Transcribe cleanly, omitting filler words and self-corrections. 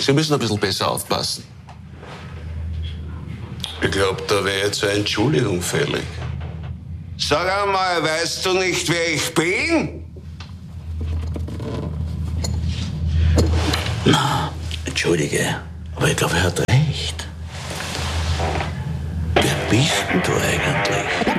Sie müssen ein bisschen besser aufpassen. Ich glaube, da wäre jetzt eine Entschuldigung fällig. Sag einmal, weißt du nicht, wer ich bin? Na, entschuldige, aber ich glaube, er hat recht. Wer bist denn du eigentlich?